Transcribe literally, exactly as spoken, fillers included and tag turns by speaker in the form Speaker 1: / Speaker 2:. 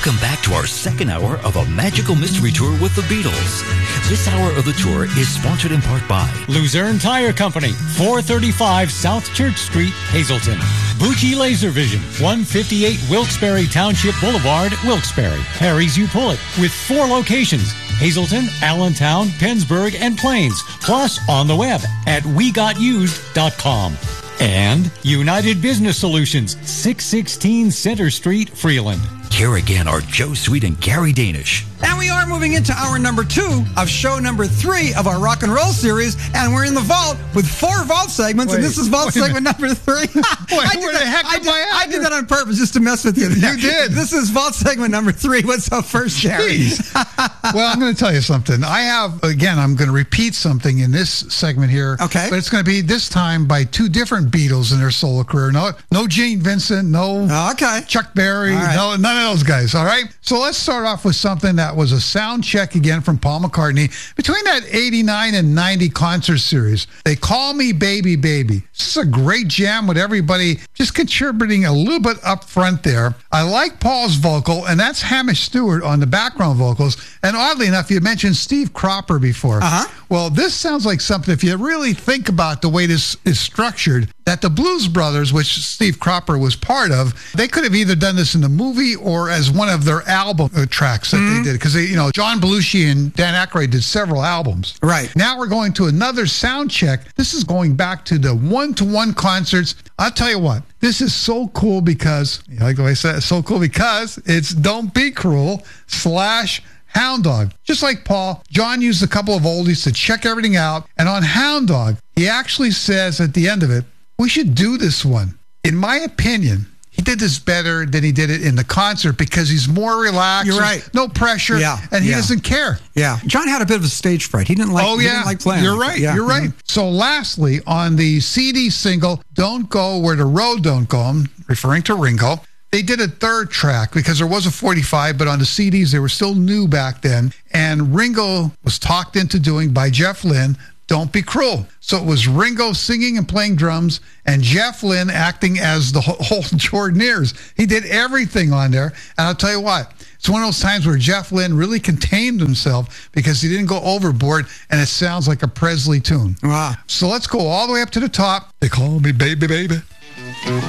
Speaker 1: Welcome back to our second hour of a magical mystery tour with the Beatles. This hour of the tour is sponsored in part by
Speaker 2: Luzerne Tire Company, four thirty-five South Church Street, Hazleton. Bucci Laser Vision, one fifty-eight Wilkes-Barre Township Boulevard, Wilkes-Barre. Harry's You Pull It, with four locations: Hazleton, Allentown, Pennsburg, and Plains. Plus on the web at we got used dot com. And United Business Solutions, six sixteen Center Street, Freeland.
Speaker 1: Here again are Joe Sweet and Gary Danish.
Speaker 3: And we are moving into hour number two of show number three of our rock and roll series, and we're in the vault with four vault segments,
Speaker 4: wait,
Speaker 3: and this is vault segment number three.
Speaker 4: Wait,
Speaker 3: I did
Speaker 4: where
Speaker 3: that,
Speaker 4: the heck
Speaker 3: I
Speaker 4: am
Speaker 3: did,
Speaker 4: I at?
Speaker 3: I did that on purpose just to mess with you.
Speaker 4: You did.
Speaker 3: This is vault segment number three. What's up first, Gary?
Speaker 4: Well, I'm going to tell you something. I have, again, I'm going to repeat something in this segment here.
Speaker 3: Okay.
Speaker 4: But it's going to be this time by two different Beatles in their solo career. No, no Gene Vincent, no
Speaker 3: Okay.
Speaker 4: Chuck Berry,
Speaker 3: All right.
Speaker 4: no, none of those guys. All right. So let's start off with something that was a sound check again from Paul McCartney between that eighty-nine and ninety concert series. They Call Me Baby Baby. This is a great jam with everybody just contributing a little bit up front there. I like Paul's vocal, and that's Hamish Stewart on the background vocals. And oddly enough, you mentioned Steve Cropper before.
Speaker 3: Uh-huh.
Speaker 4: Well, this sounds like something, if you really think about the way this is structured, that the Blues Brothers, which Steve Cropper was part of, they could have either done this in the movie or as one of their album uh, tracks that
Speaker 3: Mm-hmm.
Speaker 4: they did. Because, you know, John Belushi and Dan Aykroyd did several albums.
Speaker 3: Right.
Speaker 4: Now we're going to another sound check. This is going back to the one-to-one concerts. I'll tell you what, this is so cool because, you know, like I said, it's so cool because it's Don't Be Cruel slash Hound Dog. Just like Paul, John used a couple of oldies to check everything out. And on Hound Dog, he actually says at the end of it, we should do this one. In my opinion, he did this better than he did it in the concert because he's more relaxed.
Speaker 3: You're
Speaker 4: There's
Speaker 3: right.
Speaker 4: no pressure.
Speaker 3: Yeah,
Speaker 4: And he
Speaker 3: yeah.
Speaker 4: doesn't care.
Speaker 3: Yeah. John had a bit of a stage fright. He didn't like,
Speaker 4: Oh,
Speaker 3: he
Speaker 4: yeah.
Speaker 3: didn't like playing.
Speaker 4: You're
Speaker 3: like
Speaker 4: right.
Speaker 3: it. Yeah.
Speaker 4: You're right.
Speaker 3: Mhm.
Speaker 4: So lastly, on the C D single, Don't Go Where the Road Don't Go, I'm referring to Ringo, they did a third track because there was a forty-five, but on the C Ds, they were still new back then. And Ringo was talked into doing by Jeff Lynne, Don't Be Cruel. So it was Ringo singing and playing drums and Jeff Lynne acting as the whole Jordanaires. He did everything on there. And I'll tell you what, it's one of those times where Jeff Lynne really contained himself because he didn't go overboard and it sounds like a Presley tune.
Speaker 3: Wow.
Speaker 4: So let's go all the way up to the top. They call me baby, baby.